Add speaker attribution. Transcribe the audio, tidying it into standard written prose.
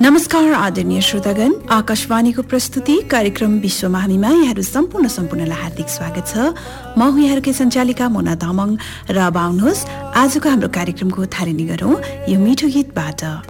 Speaker 1: नमस्कार आदरणीय श्रोतागण, आकाशवाणीको प्रस्तुति कार्यक्रम विश्वमा हामीमा यहाँहरू सम्पूर्णलाई हार्दिक स्वागत छ। म हुँ यहाँहरूकै सञ्चालिका मोना तामाङ र अब आउनुहोस् आजको हाम्रो कार्यक्रमको थालनी गरौँ यो मिठो गीतबाट।